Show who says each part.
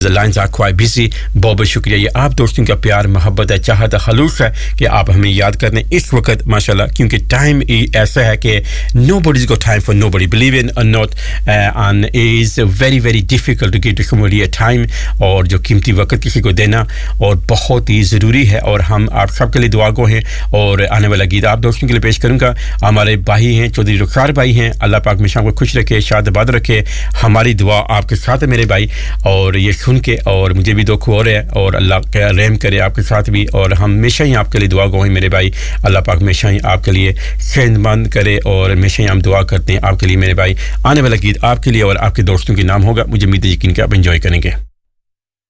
Speaker 1: The lines are quite busy. बहुत बहुत शुक्रिया, ये आप दोस्तों का प्यार, मोहब्बत है, चाहत खलूस है कि आप हमें याद करते हैं इस वक्त माशाल्लाह, क्योंकि टाइम ऐसा है कि nobody's got time for nobody, believe it or not, and it is very very difficult to give somebody a time, और जो कीमती वक्त किसी को देना और बहुत ही ज़रूरी है। और हम आप सब के लिए दुआ गो हैं। और आने वाला गीत आप दोस्तों के लिए पेश करूँगा। हमारे भाई हैं चौधरी रुखसार भाई हैं, अल्लाह पाक हमेशा को खुश रखे, शादाबाद रखे। हमारी दुआ आपके साथ है मेरे भाई, और ये सुन के और मुझे भी दुख हो रहा है, और अल्लाह का रहम करे आपके साथ भी। और हम हमेशा ही आपके लिए दुआ गो हैं मेरे भाई, अल्लाह पाक हमेशा ही आपके लिए सेहतमंद करे, और हमेशा ही हम दुआ करते हैं आपके लिए मेरे भाई। आने वाला गीत आपके लिए और आपके दोस्तों के नाम होगा, मुझे उम्मीद है यकीन कि आप एंजॉय करेंगे।